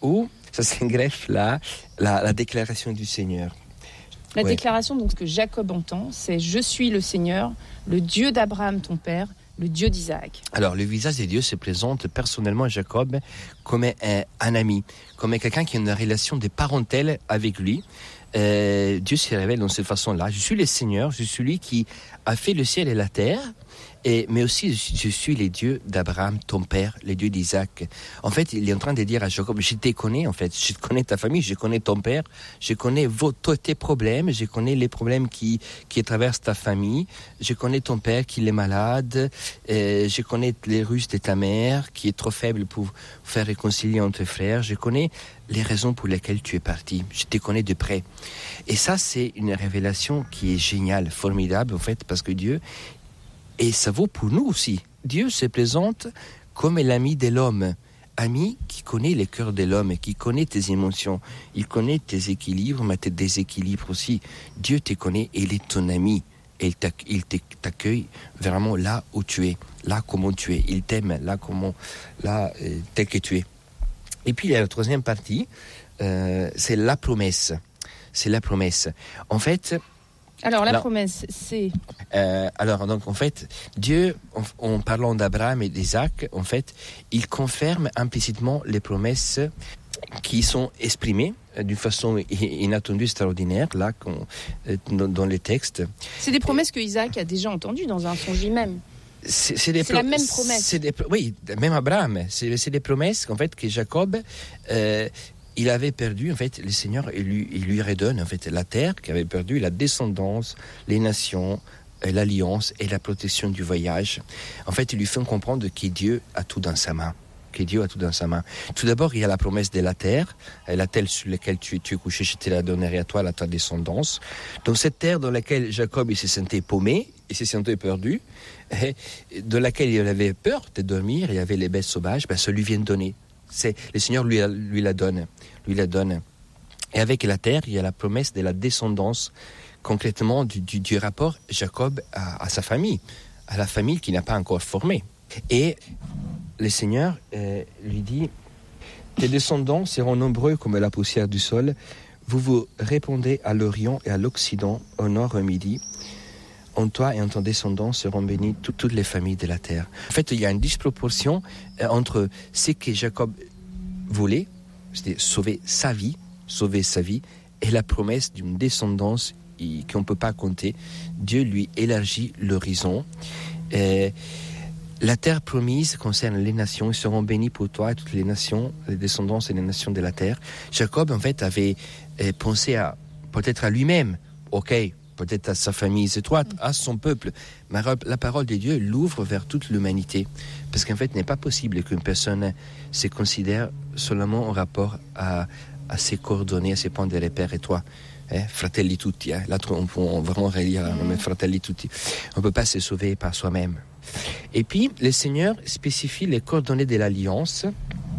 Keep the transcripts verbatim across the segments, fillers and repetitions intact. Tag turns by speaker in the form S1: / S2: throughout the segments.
S1: où ça s'engreffe la, la, la déclaration du Seigneur.
S2: La
S1: ouais.
S2: déclaration, donc, ce que Jacob entend, c'est « Je suis le Seigneur, le Dieu d'Abraham, ton père, le Dieu d'Isaac ».
S1: Alors, le visage de Dieu se présente personnellement à Jacob comme un, un ami, comme quelqu'un qui a une relation de parentèle avec lui. Euh, Dieu se révèle de cette façon-là. Je suis le Seigneur, je suis celui qui a fait le ciel et la terre, et, mais aussi je suis, je suis le Dieu d'Abraham, ton père, le Dieu d'Isaac. En fait, il est en train de dire à Jacob, je te connais en fait, je connais ta famille, je connais ton père, je connais vos, tes problèmes, je connais les problèmes qui, qui traversent ta famille, je connais ton père qui est malade, euh, je connais les ruses de ta mère qui est trop faible pour faire réconcilier entre frères, je connais les raisons pour lesquelles tu es parti, je te connais de près. Et ça, c'est une révélation qui est géniale, formidable en fait, parce que Dieu, et ça vaut pour nous aussi, Dieu se présente comme l'ami de l'homme, ami qui connaît les cœurs de l'homme, qui connaît tes émotions, il connaît tes équilibres, mais tes déséquilibres aussi. Dieu te connaît et il est ton ami. Et il t'accueille vraiment là où tu es, là comment tu es. Il t'aime là comment, là euh, tel que tu es. Et puis il y a la troisième partie, euh, c'est la promesse. C'est la promesse. En fait.
S2: Alors la
S1: là,
S2: promesse, c'est.
S1: Euh, alors donc en fait, Dieu, en, en parlant d'Abraham et d'Isaac, en fait, il confirme implicitement les promesses qui sont exprimées d'une façon inattendue, extraordinaire, là, dans, dans les textes.
S2: C'est des promesses que Isaac a déjà entendues dans un songe lui-même.
S1: C'est, c'est, des
S2: c'est
S1: pro-
S2: la même promesse.
S1: C'est des, oui, même Abraham. C'est, c'est des promesses en fait que Jacob, euh, il avait perdu. En fait, le Seigneur il lui, il lui redonne en fait la terre qu'il avait perdue, la descendance, les nations, l'alliance et la protection du voyage. En fait, il lui fait comprendre que Dieu a tout dans sa main. Que Dieu a tout dans sa main. Tout d'abord, il y a la promesse de la terre, la terre sur laquelle tu, tu es couché, je te la donnerai à toi, à ta descendance. Donc cette terre dans laquelle Jacob il se sentait paumé, il se sentait perdu, de laquelle il avait peur de dormir, il y avait les bêtes sauvages, ben ça lui vient de donner. C'est, le Seigneur lui, lui la donne, lui la donne. Et avec la terre, il y a la promesse de la descendance, concrètement du, du, du rapport Jacob à, à sa famille, à la famille qu'il n'a pas encore formée. Et le Seigneur euh, lui dit, tes descendants seront nombreux comme la poussière du sol, vous vous répandez à l'Orient et à l'Occident, au nord et au midi. En toi et en ton descendant seront bénies tout, toutes les familles de la terre. En fait, il y a une disproportion euh, entre ce que Jacob voulait, c'est-à-dire sauver sa vie, sauver sa vie, et la promesse d'une descendance qu'on ne peut pas compter. Dieu lui élargit l'horizon. Et la terre promise concerne les nations, ils seront bénis pour toi et toutes les nations, les descendants et les nations de la terre. Jacob, en fait, avait euh, pensé à, peut-être à lui-même, ok, peut-être à sa famille étroite, à son peuple. Mais la parole de Dieu l'ouvre vers toute l'humanité. Parce qu'en fait, il n'est pas possible qu'une personne se considère seulement en rapport à, à ses coordonnées, à ses points de repère et toi. Eh, fratelli tutti, eh. Là on peut vraiment relire mm. fratelli tutti. On ne peut pas se sauver par soi-même. Et puis le Seigneur spécifie les coordonnées de l'alliance.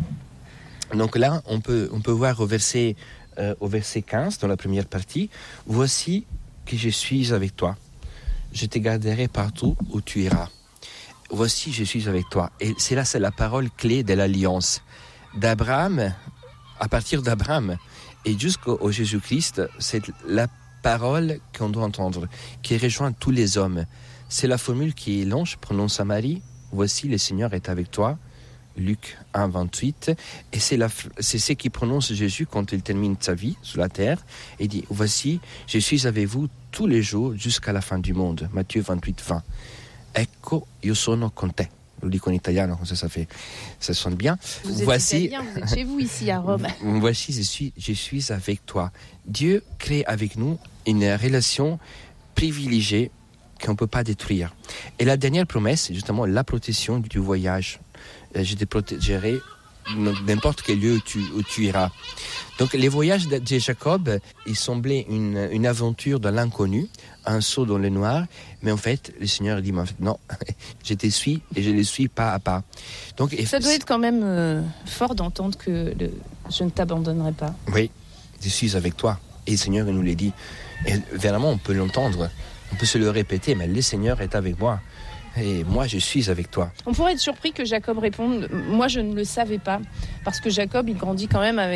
S1: Donc là on peut, on peut voir au verset, euh, au verset quinze dans la première partie, voici que je suis avec toi, je te garderai partout où tu iras, voici je suis avec toi. Et c'est là, c'est la parole clé de l'alliance d'Abraham, à partir d'Abraham et jusqu'au Jésus-Christ, c'est la parole qu'on doit entendre, qui rejoint tous les hommes. C'est la formule qui l'ange prononce à Marie, voici le Seigneur est avec toi, Luc un, vingt-huit, et c'est, la, c'est ce qui prononce Jésus quand il termine sa vie sur la terre, et dit, voici, je suis avec vous tous les jours jusqu'à la fin du monde, Matthieu vingt-huit, vingt. Ecco, io sono con te. Je le dis en italien, comme ça, ça fait, ça sonne bien.
S2: Vous êtes
S1: voici,
S2: italien, vous êtes chez vous ici à Rome.
S1: Voici, je suis, je suis avec toi. Dieu crée avec nous une relation privilégiée qu'on ne peut pas détruire. Et la dernière promesse, c'est justement la protection du voyage. Je te protégerai n'importe quel lieu où tu, où tu iras. Donc les voyages de, de Jacob, il semblait une, une aventure dans l'inconnu, un saut dans le noir, mais en fait, le Seigneur dit, non, je te suis et je le suis pas à pas. Donc,
S2: ça doit être quand même euh, fort d'entendre que le, je ne t'abandonnerai pas.
S1: Oui, je suis avec toi. Et le Seigneur il nous l'a dit. Et vraiment, on peut l'entendre, on peut se le répéter, mais le Seigneur est avec moi. Et moi, je suis avec toi.
S2: On pourrait être surpris que Jacob réponde « Moi, je ne le savais pas ». Parce que Jacob, il grandit quand même avec